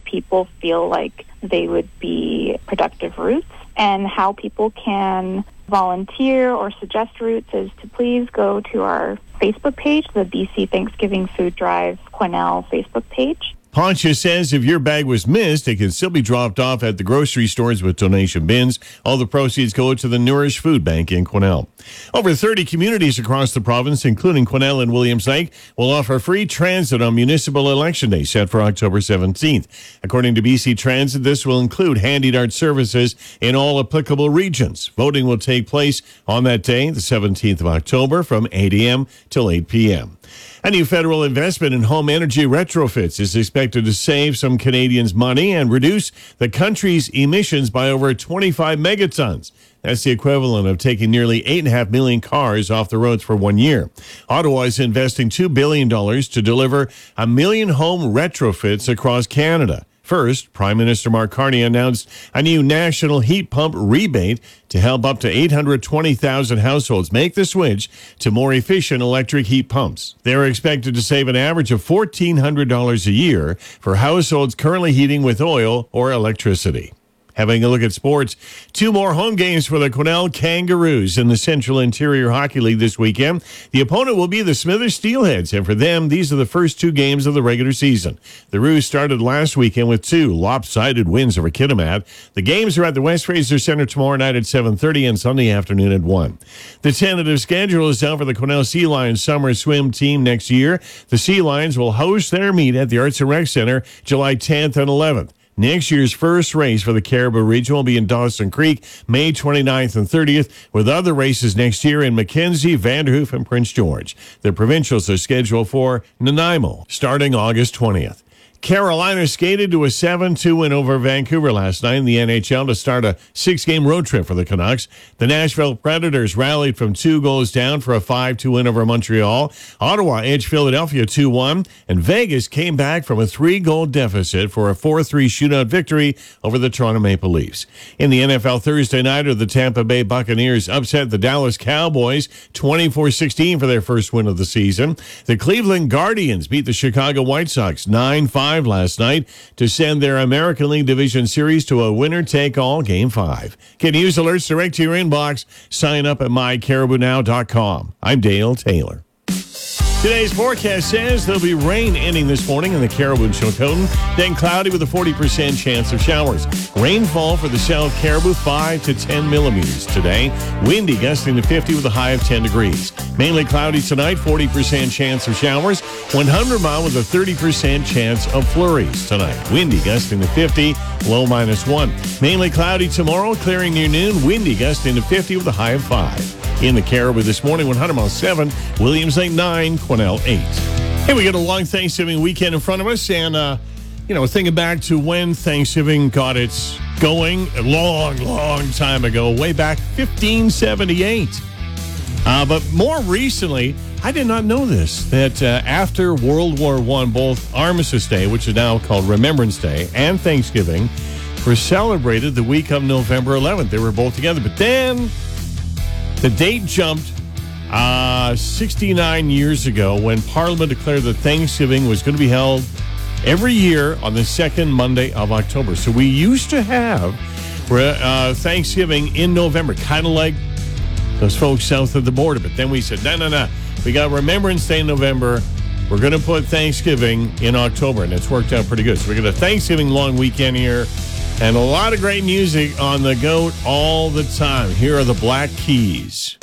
people feel like they would be productive routes. And how people can volunteer or suggest routes is to please go to our Facebook page, the BC Thanksgiving Food Drive Quesnel Facebook page. Poncha says if your bag was missed, it can still be dropped off at the grocery stores with donation bins. All the proceeds go to the Nourish Food Bank in Quesnel. Over 30 communities across the province, including Quesnel and Williams Lake, will offer free transit on Municipal Election Day, set for October 17th. According to BC Transit, this will include handy-dart services in all applicable regions. Voting will take place on that day, the 17th of October, from 8 a.m. till 8 p.m. A new federal investment in home energy retrofits is expected to save some Canadians money and reduce the country's emissions by over 25 megatons. That's the equivalent of taking nearly 8.5 million cars off the roads for 1 year. Ottawa is investing $2 billion to deliver 1 million home retrofits across Canada. First, Prime Minister Mark Carney announced a new national heat pump rebate to help up to 820,000 households make the switch to more efficient electric heat pumps. They're expected to save an average of $1,400 a year for households currently heating with oil or electricity. Having a look at sports, 2 more home games for the Quesnel Kangaroos in the Central Interior Hockey League this weekend. The opponent will be the Smithers Steelheads, and for them, these are the first 2 games of the regular season. The Roos started last weekend with 2 lopsided wins over Kitimat. The games are at the West Fraser Centre tomorrow night at 7:30 and Sunday afternoon at 1. The tentative schedule is out for the Quesnel Sea Lions summer swim team next year. The Sea Lions will host their meet at the Arts and Rec Centre July 10th and 11th. Next year's first race for the Caribou Region will be in Dawson Creek, May 29th and 30th, with other races next year in Mackenzie, Vanderhoof, and Prince George. The provincials are scheduled for Nanaimo, starting August 20th. Carolina skated to a 7-2 win over Vancouver last night in the NHL to start a 6-game road trip for the Canucks. The Nashville Predators rallied from 2 goals down for a 5-2 win over Montreal. Ottawa edged Philadelphia 2-1, and Vegas came back from a 3-goal deficit for a 4-3 shootout victory over the Toronto Maple Leafs. In the NFL Thursday nighter, the Tampa Bay Buccaneers upset the Dallas Cowboys 24-16 for their first win of the season. The Cleveland Guardians beat the Chicago White Sox 9-5 last night to send their American League Division Series to a winner-take-all Game 5. Get news alerts direct to your inbox. Sign up at mycaribounow.com. I'm Dale Taylor. Today's forecast says there'll be rain ending this morning in the Caribou and Chilcotin, then cloudy with a 40% chance of showers. Rainfall for the South Caribou, 5 to 10 millimeters today. Windy, gusting to 50 with a high of 10 degrees. Mainly cloudy tonight, 40% chance of showers. 100 Mile with a 30% chance of flurries tonight. Windy, gusting to 50, low -1. Mainly cloudy tomorrow, clearing near noon. Windy, gusting to 50 with a high of 5. In the Caribou this morning, 100 Mile 7, Williams Lake 9, Quesnel 8. Hey, we got a long Thanksgiving weekend in front of us, and, thinking back to when Thanksgiving got its going a long time ago, way back 1578. But more recently, I did not know this, that after World War I, both Armistice Day, which is now called Remembrance Day, and Thanksgiving were celebrated the week of November 11th. They were both together, but then the date jumped 69 years ago when Parliament declared that Thanksgiving was going to be held every year on the second Monday of October. So we used to have Thanksgiving in November, kind of like those folks south of the border. But then we said, no. We got Remembrance Day in November. We're going to put Thanksgiving in October, and it's worked out pretty good. So we got a Thanksgiving long weekend here. And a lot of great music on the go all the time. Here are the Black Keys.